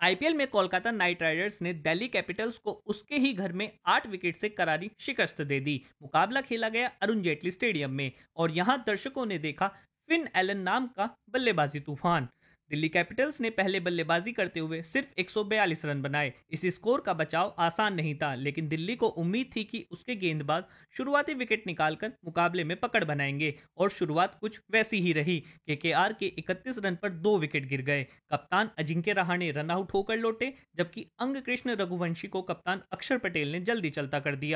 IPL में Kolkata night Riders ने Delhi Capitals को उसके ही घर में 8 विकेट से करारी शिकस्त दे दी। मुकाबला खेला गया अरुण जेटली स्टेडियम में और यहां दर्शकों ने देखा फिन एलन नाम का बल्लेबाजी तूफान। दिल्ली कैपिटल्स ने पहले बल्लेबाजी करते हुए सिर्फ 142 रन बनाए। इस स्कोर का बचाव आसान नहीं था, लेकिन दिल्ली को उम्मीद थी कि उसके गेंदबाज शुरुआती विकेट निकालकर मुकाबले में पकड़ बनाएंगे और शुरुआत कुछ वैसी ही रही। केकेआर के 31 रन पर 2 विकेट गिर गए। कप्तान अजिंक्य रहाणे रनआउट होकर लौटे, जबकि अंग कृष्ण रघुवंशी को कप्तान अक्षर पटेल ने जल्दी चलता कर दिया।